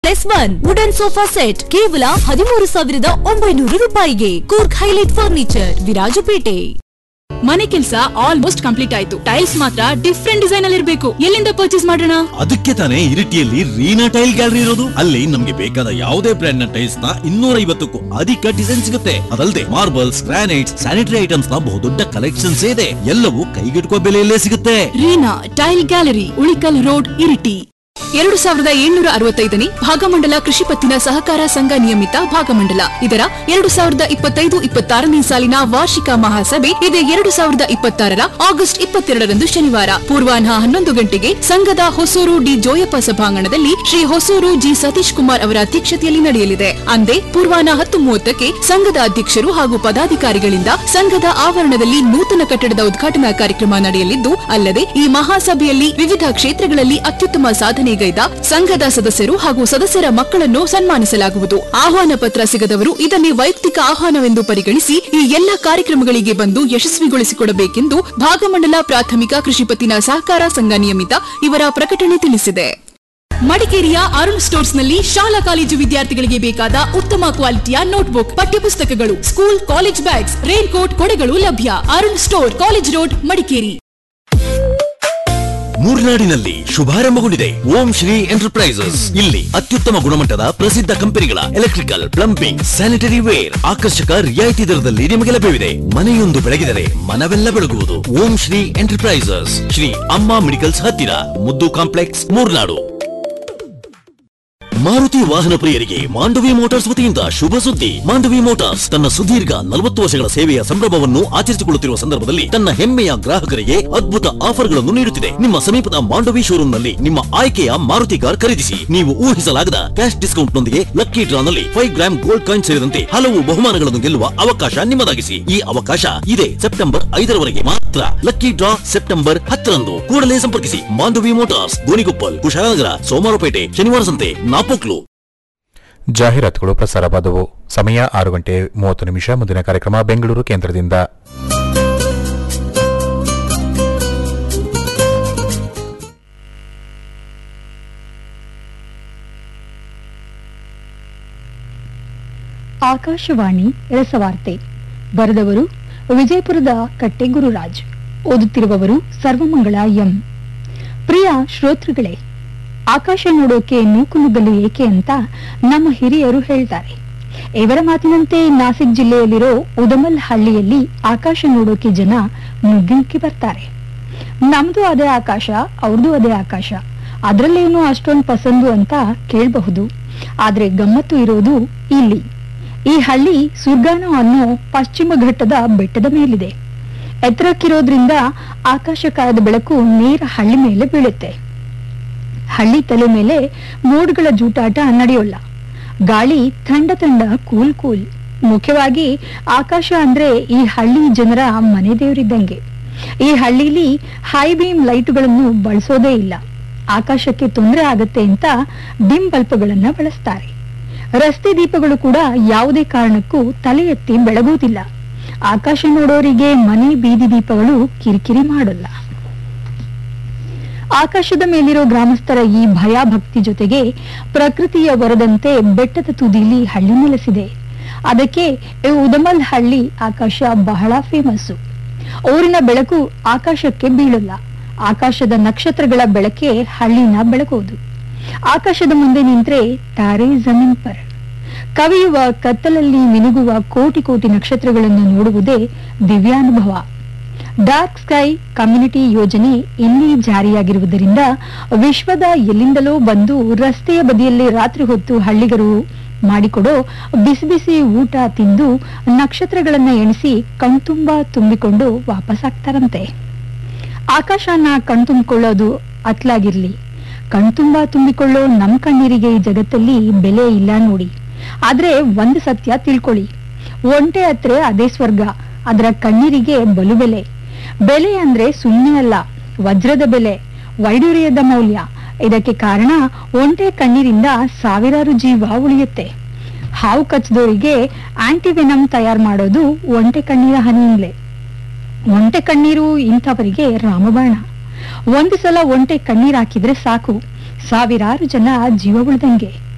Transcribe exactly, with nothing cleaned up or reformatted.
Plus one wooden sofa set ಕೇವಲ ಹದಿಮೂರು ಸಾವಿರದ ಒಂಬೈನೂರು ರೂಪಾಯಿಗೆ. Coorg highlight furniture, Virajpet. ಮನೆ ಕೆಲಸ ಆಲ್ಮೋಸ್ಟ್ ಕಂಪ್ಲೀಟ್ ಆಯ್ತು. ಟೈಲ್ಸ್ ಮಾತ್ರ ಡಿಫ್ರೆಂಟ್ ಡಿಸೈನ್ ಅಲ್ಲಿ ಇರಬೇಕು. ಎಲ್ಲಿಂದ ಪರ್ಚೇಸ್ ಮಾಡೋಣ? ಅದಕ್ಕೆ ತಾನೇ ಇರಿಟಿಯಲ್ಲಿ ರೀನಾ ಟೈಲ್ ಗ್ಯಾಲರಿ ಇರೋದು. ಅಲ್ಲಿ ನಮ್ಗೆ ಬೇಕಾದ ಯಾವುದೇ ಬ್ರ್ಯಾಂಡ್ ನ ಟೈಲ್ಸ್ ನ ಇನ್ನೂರ ಐವತ್ತಕ್ಕೂ ಅಧಿಕ ಡಿಸೈನ್ ಸಿಗುತ್ತೆ. ಅದಲ್ಲದೆ ಮಾರ್ಬಲ್ಸ್, ಗ್ರಾನೈಟ್ಸ್, ಸ್ಯಾನಿಟರಿ ಐಟಮ್ಸ್ ನ ಬಹುದೊಡ್ಡ ಕಲೆಕ್ಷನ್ಸ್ ಇದೆ. ಎಲ್ಲವೂ ಕೈಗೆಟುಕುವ ಬೆಲೆಯಲ್ಲೇ ಸಿಗುತ್ತೆ. Reena tail gallery, Ulikkal road, Iritty. ಎರಡು ಸಾವಿರದ ಏಳ್ನೂರ ಅರವತ್ತೈದನೇ ಭಾಗಮಂಡಲ ಕೃಷಿ ಪತ್ತಿನ ಸಹಕಾರ ಸಂಘ ನಿಯಮಿತ ಭಾಗಮಂಡಲ ಇದರ ಎರಡು ಸಾವಿರದ ಇಪ್ಪತ್ತೈದು ಇಪ್ಪತ್ತಾರನೇ ಸಾಲಿನ ವಾರ್ಷಿಕ ಮಹಾಸಭೆ ಇದೇ ಎರಡು ಸಾವಿರದ ಇಪ್ಪತ್ತಾರರ ಆಗಸ್ಟ್ ಇಪ್ಪತ್ತೆರಡರಂದು ಶನಿವಾರ ಪೂರ್ವಾಹ್ನ ಹನ್ನೊಂದು ಗಂಟೆಗೆ ಸಂಘದ ಹೊಸೂರು ಡಿ ಜೋಯಪ್ಪ ಸಭಾಂಗಣದಲ್ಲಿ ಶ್ರೀ ಹೊಸೂರು ಜಿ ಸತೀಶ್ ಕುಮಾರ್ ಅವರ ಅಧ್ಯಕ್ಷತೆಯಲ್ಲಿ ನಡೆಯಲಿದೆ. ಅಂದೇ ಪೂರ್ವಾಹ್ನ ಹತ್ತು ಮೂವತ್ತಕ್ಕೆ ಸಂಘದ ಅಧ್ಯಕ್ಷರು ಹಾಗೂ ಪದಾಧಿಕಾರಿಗಳಿಂದ ಸಂಘದ ಆವರಣದಲ್ಲಿ ನೂತನ ಕಟ್ಟಡದ ಉದ್ಘಾಟನಾ ಕಾರ್ಯಕ್ರಮ ನಡೆಯಲಿದ್ದು, ಅಲ್ಲದೆ ಈ ಮಹಾಸಭೆಯಲ್ಲಿ ವಿವಿಧ ಕ್ಷೇತ್ರಗಳಲ್ಲಿ ಅತ್ಯುತ್ತಮ ಸಾಧನೆ ಗೈದ ಸಂಘದ ಸದಸ್ಯರು ಹಾಗೂ ಸದಸ್ಯರ ಮಕ್ಕಳನ್ನು ಸನ್ಮಾನಿಸಲಾಗುವುದು. ಆಹ್ವಾನ ಪತ್ರ ಸಿಗದವರು ಇದನ್ನೇ ವೈಯಕ್ತಿಕ ಆಹ್ವಾನವೆಂದು ಪರಿಗಣಿಸಿ ಈ ಎಲ್ಲಾ ಕಾರ್ಯಕ್ರಮಗಳಿಗೆ ಬಂದು ಯಶಸ್ವಿಗೊಳಿಸಿಕೊಡಬೇಕೆಂದು ಭಾಗಮಂಡಲ ಪ್ರಾಥಮಿಕ ಕೃಷಿ ಪತ್ತಿನ ಸಹಕಾರ ಸಂಘ ನಿಯಮಿತ ಇವರ ಪ್ರಕಟಣೆ ತಿಳಿಸಿದೆ. ಮಡಿಕೇರಿಯ ಅರುಣ್ ಸ್ಟೋರ್ಸ್ನಲ್ಲಿ ಶಾಲಾ ಕಾಲೇಜು ವಿದ್ಯಾರ್ಥಿಗಳಿಗೆ ಬೇಕಾದ ಉತ್ತಮ ಕ್ವಾಲಿಟಿಯ ನೋಟ್ಬುಕ್, ಪಠ್ಯಪುಸ್ತಕಗಳು, school college bags, rain coat, ಕೊಡೆಗಳು ಲಭ್ಯ. Arun store, college road, Madikeri. ಮೂರ್ನಾಡಿನಲ್ಲಿ ಶುಭಾರಂಭಗೊಂಡಿದೆ ಓಂ ಶ್ರೀ ಎಂಟರ್ಪ್ರೈಸಸ್. ಇಲ್ಲಿ ಅತ್ಯುತ್ತಮ ಗುಣಮಟ್ಟದ ಪ್ರಸಿದ್ಧ ಕಂಪನಿಗಳ ಎಲೆಕ್ಟ್ರಿಕಲ್, ಪ್ಲಂಬಿಂಗ್, ಸ್ಯಾನಿಟರಿ ವೇರ್ ಆಕರ್ಷಕ ರಿಯಾಯಿತಿ ದರದಲ್ಲಿ ನಿಮಗೆ ಲಭ್ಯವಿದೆ. ಮನೆಯೊಂದು ಬೆಳಗಿದರೆ ಮನವೆಲ್ಲ ಬೆಳಗುವುದು. ಓಂ ಶ್ರೀ ಎಂಟರ್ಪ್ರೈಸಸ್, ಶ್ರೀ ಅಮ್ಮ ಮೆಡಿಕಲ್ಸ್ ಹತ್ತಿರ, ಮುದ್ದು ಕಾಂಪ್ಲೆಕ್ಸ್, ಮೂರ್ನಾಡು. ಮಾರುತಿ ವಾಹನ ಪ್ರಿಯರಿಗೆ ಮಾಂಡವಿ ಮೋಟಾರ್ಸ್ ವತಿಯಿಂದ ಶುಭ ಸುದ್ದಿ. ಮಾಂಡವಿ ಮೋಟಾರ್ಸ್ ತನ್ನ ಸುದೀರ್ಘ ನಲವತ್ತು ವರ್ಷಗಳ ಸೇವೆಯ ಸಂಭ್ರಮವನ್ನು ಆಚರಿಸಿಕೊಳ್ಳುತ್ತಿರುವ ಸಂದರ್ಭದಲ್ಲಿ ತನ್ನ ಹೆಮ್ಮೆಯ ಗ್ರಾಹಕರಿಗೆ ಅದ್ಭುತ ಆಫರ್ಗಳನ್ನು ನೀಡುತ್ತಿದೆ. ನಿಮ್ಮ ಸಮೀಪದ ಮಾಂಡವಿ ಶೋರೂಮ್ನಲ್ಲಿ ನಿಮ್ಮ ಆಯ್ಕೆಯ ಮಾರುತಿ ಕಾರ್ ಖರೀದಿಸಿ. ನೀವು ಊಹಿಸಲಾಗದ ಕ್ಯಾಶ್ ಡಿಸ್ಕೌಂಟ್ ನೊಂದಿಗೆ ಲಕ್ಕಿ ಡ್ರಾ ನಲ್ಲಿ ಫೈವ್ ಗ್ರಾಮ್ ಗೋಲ್ಡ್ ಕಾಯಿನ್ ಸೇರಿದಂತೆ ಹಲವು ಬಹುಮಾನಗಳನ್ನು ಗೆಲ್ಲುವ ಅವಕಾಶ ನಿಮ್ಮದಾಗಿಸಿ. ಈ ಅವಕಾಶ ಇದೆ ಸೆಪ್ಟೆಂಬರ್ ಐದರವರೆಗೆ ಮಾತ್ರ. ಲಕ್ಕಿ ಡ್ರಾ ಸೆಪ್ಟೆಂಬರ್ ಹತ್ತರಂದು. ಕೂಡಲೇ ಸಂಪರ್ಕಿಸಿ ಮಾಂಡವಿ ಮೋಟಾರ್ಸ್, ಗೋಣಿಕೊಪ್ಪಲ್, ಕುಶಾಲನಗರ, ಸೋಮವಾರಪೇಟೆ, ಶನಿವಾರ ಸಂತೆ, ನಾಪೋಕ್ಲು. ಜಾಹೀರಾತುಗಳು ಪ್ರಸಾರವಾದವು. ಸಮಯ ಆರು ಗಂಟೆ ಮೂವತ್ತು ನಿಮಿಷ. ಮುಂದಿನ ಕಾರ್ಯಕ್ರಮ ಬೆಂಗಳೂರು ಕೇಂದ್ರದಿಂದ. ಆಕಾಶವಾಣಿ ರಸವಾರ್ತೆ. ಬರೆದವರು ವಿಜಯಪುರದ ಕಟ್ಟೆ ಗುರುರಾಜ್. ಓದುತ್ತಿರುವವರು ಸರ್ವಮಂಗಳ ಎಂ. ಪ್ರಿಯ ಶ್ರೋತೃಗಳೇ, ಆಕಾಶ ನೋಡೋಕೆ ನೂಕುನುಗ್ಗಲು ಏಕೆ ಅಂತ ನಮ್ಮ ಹಿರಿಯರು ಹೇಳ್ತಾರೆ. ಇವರ ಮಾತಿನಂತೆ ನಾಸಿಕ್ ಜಿಲ್ಲೆಯಲ್ಲಿರೋ ಉದಮಲ್ ಹಳ್ಳಿಯಲ್ಲಿ ಆಕಾಶ ನೋಡೋಕೆ ಜನ ನುಗ್ಗಿ ನುಗ್ಗಿ ಬರ್ತಾರೆ. ನಮ್ದು ಅದೇ ಆಕಾಶ, ಅವ್ರದ್ದು ಅದೇ ಆಕಾಶ, ಅದ್ರಲ್ಲೇನು ಅಷ್ಟೊಂದು ಪಸಂದು ಅಂತ ಕೇಳಬಹುದು. ಆದ್ರೆ ಗಮ್ಮತ್ತು ಇರೋದು ಇಲ್ಲಿ. ಈ ಹಳ್ಳಿ ಸುರ್ಗಾನೋ ಅನ್ನೋ ಪಶ್ಚಿಮ ಘಟ್ಟದ ಬೆಟ್ಟದ ಮೇಲಿದೆ. ಎತ್ತರಕ್ಕಿರೋದ್ರಿಂದ ಆಕಾಶಕಾಯದ ಬೆಳಕು ನೇರ ಹಳ್ಳಿ ಮೇಲೆ ಬೀಳುತ್ತೆ. ಹಳ್ಳಿ ತಲೆ ಮೇಲೆ ಮೋಡ್ಗಳ ಜೂಟಾಟ ನಡೆಯೋಲ್ಲ. ಗಾಳಿ ಥಂಡ ಥಂಡ ಕೂಲ್ ಕೂಲ್. ಮುಖ್ಯವಾಗಿ ಆಕಾಶ ಅಂದ್ರೆ ಈ ಹಳ್ಳಿ ಜನರ ಮನೆ ದೇವರಿದ್ದಂಗೆ. ಈ ಹಳ್ಳಿಲಿ ಹೈ ಬೀಮ್ ಲೈಟುಗಳನ್ನು ಬಳಸೋದೇ ಇಲ್ಲ. ಆಕಾಶಕ್ಕೆ ತೊಂದರೆ ಆಗತ್ತೆ ಅಂತ ಡಿಮ್ ಬಲ್ಪ್ಗಳನ್ನ ಬಳಸ್ತಾರೆ. ರಸ್ತೆ ದೀಪಗಳು ಕೂಡ ಯಾವುದೇ ಕಾರಣಕ್ಕೂ ತಲೆ ಎತ್ತಿ ಬೆಳಗುವುದಿಲ್ಲ. ಆಕಾಶ ನೋಡೋರಿಗೆ ಮನೆ ಬೀದಿ ದೀಪಗಳು ಕಿರಿಕಿರಿ ಮಾಡೋಲ್ಲ. ಆಕಾಶದ ಮೇಲಿರೋ ಗ್ರಾಮಸ್ಥರ ಈ ಭಯ ಭಕ್ತಿ ಜೊತೆಗೆ ಪ್ರಕೃತಿಯ ವರದಂತೆ ಬೆಟ್ಟದ ತುದಿಲಿ ಹಳ್ಳಿ ನೆಲೆಸಿದೆ. ಅದಕ್ಕೆ ಉದಮಲ್ ಹಳ್ಳಿ ಆಕಾಶ ಬಹಳ ಫೇಮಸ್ಸು. ಊರಿನ ಬೆಳಕು ಆಕಾಶಕ್ಕೆ ಬೀಳಲ್ಲ. ಆಕಾಶದ ನಕ್ಷತ್ರಗಳ ಬೆಳಕೆ ಹಳ್ಳಿನ ಬೆಳಗೋದು. ಆಕಾಶದ ಮುಂದೆ ನಿಂತ್ರೆ ತಾರೆ ಜಮೀನ್ ಪರ್. ಕವಿಯುವ ಕತ್ತಲಲ್ಲಿ ಮಿನುಗುವ ಕೋಟಿ ಕೋಟಿ ನಕ್ಷತ್ರಗಳನ್ನು ನೋಡುವುದೇ ದಿವ್ಯಾನುಭವ. ಡಾರ್ಕ್ ಸ್ಕೈ ಕಮ್ಯುನಿಟಿ ಯೋಜನೆ ಇಲ್ಲಿ ಜಾರಿಯಾಗಿರುವುದರಿಂದ ವಿಶ್ವದ ಎಲ್ಲಿಂದಲೋ ಬಂದು ರಸ್ತೆಯ ಬದಿಯಲ್ಲಿ ರಾತ್ರಿ ಹೊತ್ತು ಹಳ್ಳಿಗರು ಮಾಡಿಕೊಡೋ ಬಿಸಿ ಬಿಸಿ ಊಟ ತಿಂದು ನಕ್ಷತ್ರಗಳನ್ನ ಎಣಿಸಿ ಕಣ್ತುಂಬ ತುಂಬಿಕೊಂಡು ವಾಪಸ್ಸಾಗ್ತಾರಂತೆ. ಆಕಾಶನ ಕಣ್ತುಂಬಿಕೊಳ್ಳೋದು ಅತ್ಲಾಗಿರ್ಲಿ, ಕಣ್ತುಂಬ ತುಂಬಿಕೊಳ್ಳೋ ನಮ್ ಕಣ್ಣೀರಿಗೆ ಈ ಜಗತ್ತಲ್ಲಿ ಬೆಲೆ ಇಲ್ಲ ನೋಡಿ. ಆದ್ರೆ ಒಂದು ಸತ್ಯ ತಿಳ್ಕೊಳ್ಳಿ, ಒಂಟೆ ಹತ್ರ ಅದೇ ಸ್ವರ್ಗ, ಅದರ ಕಣ್ಣೀರಿಗೆ ಬಲು ಬೆಲೆ. ಬೆಲೆ ಅಂದ್ರೆ ಸುಮ್ಮನೆ ಅಲ್ಲ, ವಜ್ರದ ಬೆಲೆ, ವೈಡೂರ್ಯದ ಮೌಲ್ಯ. ಇದಕ್ಕೆ ಕಾರಣ ಒಂಟೆ ಕಣ್ಣೀರಿಂದ ಸಾವಿರಾರು ಜೀವ ಉಳಿಯುತ್ತೆ. ಹಾವು ಕಚ್ಚದವರಿಗೆ ಆಂಟಿವೆನಮ್ ತಯಾರು ಮಾಡೋದು ಒಂಟೆ ಕಣ್ಣೀರ ಹನಿಯಿಂದಲೇ. ಒಂಟೆ ಕಣ್ಣೀರು ಇಂಥವರಿಗೆ ರಾಮಬಾಣ. ಒಂದು ಸಲ ಒಂಟೆ ಕಣ್ಣೀರ್ ಹಾಕಿದ್ರೆ ಸಾಕು, ಸಾವಿರಾರು ಜನ ಜೀವ ಉಳಿದಂಗೆ.